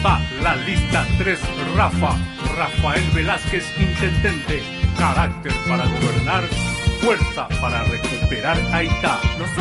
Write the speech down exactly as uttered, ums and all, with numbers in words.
está la lista tres. Rafa, Rafael Velázquez, intendente. Carácter para gobernar, fuerza para recuperar Haití.